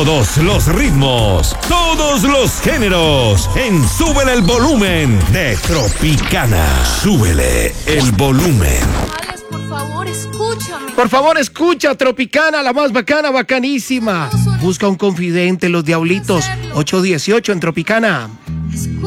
Todos los ritmos, todos los géneros, en Súbele el Volumen de Tropicana. Súbele el volumen. Alex, por favor, escúchame. Por favor, escucha Tropicana, la más bacana, bacanísima. Busca un confidente, Los Diablitos, 818 en Tropicana.